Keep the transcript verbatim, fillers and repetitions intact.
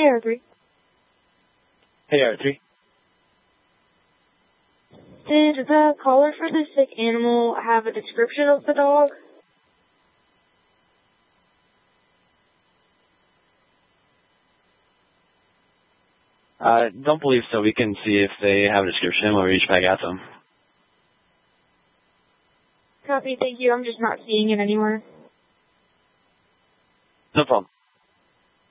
R three. Hey, R three. Did the caller for the sick animal have a description of the dog? I uh, don't believe so. We can see if they have a description. We'll reach back out to them. Copy, thank you. I'm just not seeing it anywhere. No problem.